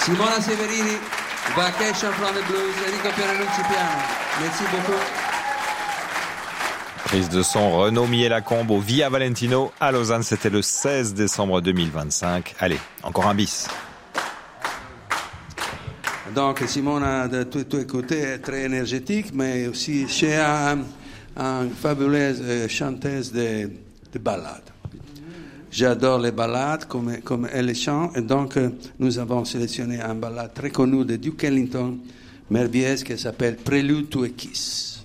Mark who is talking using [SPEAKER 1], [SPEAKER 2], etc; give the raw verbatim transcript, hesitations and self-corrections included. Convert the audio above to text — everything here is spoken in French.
[SPEAKER 1] Simona Severini, Vacation from the Blues, Enrico Pierannucci piano. Merci beaucoup.
[SPEAKER 2] Prise de son Renaud Millet-Lacombe au Via Valentino à Lausanne, c'était le seize décembre deux mille vingt-cinq. Allez, encore un bis.
[SPEAKER 1] Donc Simona, de tous les côtés, est très énergétique, mais aussi c'est une un fabuleuse chanteuse de, de ballades. J'adore les ballades comme, comme elle les chante, et donc nous avons sélectionné un ballade très connu de Duke Ellington, merveilleuse, qui s'appelle Prelude to a Kiss.